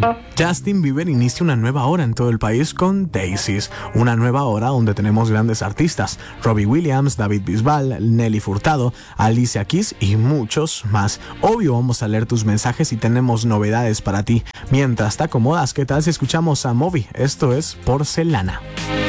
Justin Bieber inicia una nueva hora en todo el país con Daisies, una nueva hora donde tenemos grandes artistas, Robbie Williams, David Bisbal, Nelly Furtado, Alicia Keys y muchos más. Obvio vamos a leer tus mensajes y tenemos novedades para ti. Mientras te acomodas, ¿qué tal si escuchamos a Moby? Esto es Porcelana.